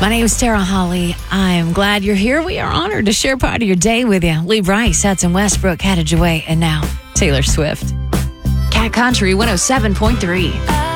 My name is Tara Holly. I'm glad you're here. We are honored to share part of your day with you. Lee Bryce, Hudson Westbrook, Headed Your Way, and now Taylor Swift. Cat Country 107.3.